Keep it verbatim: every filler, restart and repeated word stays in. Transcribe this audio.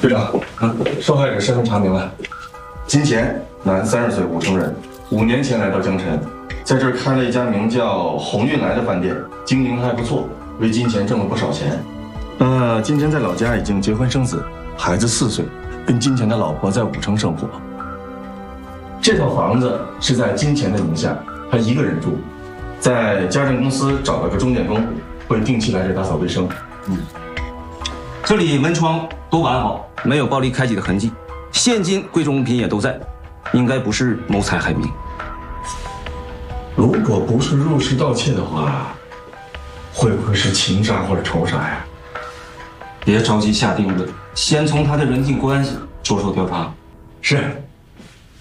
队长，啊，受害者身份查明了，金钱，男，三十岁，五城人，五年前来到江城，在这儿开了一家名叫鸿运来的饭店，经营还不错，为金钱挣了不少钱。呃，金钱在老家已经结婚生子，孩子四岁，跟金钱的老婆在武城生活。这套房子是在金钱的名下，他一个人住，在家政公司找了个钟点工，会定期来这打扫卫生。嗯。 这里门窗都完好，没有暴力开启的痕迹，现金、贵重物品也都在，应该不是谋财害命。 如果不是入室盗窃的话，会不会是情杀或者仇杀呀？ 别着急下定论，先从他的人际关系着手调查。 是。